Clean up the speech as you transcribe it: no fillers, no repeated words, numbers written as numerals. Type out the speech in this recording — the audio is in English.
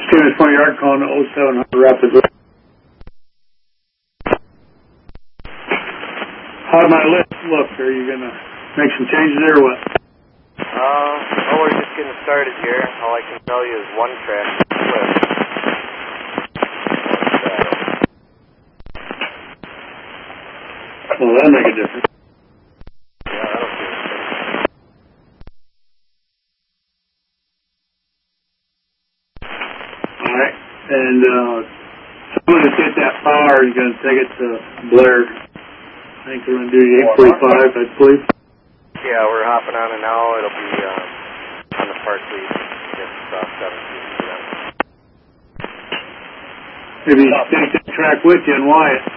Stevens Point Yard calling to 0700 Rapid. How'd my list look? Are you going to make some changes there or what? Well, we're just getting started here. All I can tell you is one track split. Well, that'll make a difference. Yeah, that'll be it. All right. And someone to get that power is going to take it to Blair. I think they're going to do 845, I believe. Yeah, we're hopping on it now. It'll be on the park lead. It's 17 for them. Maybe take that track with you and Wyatt.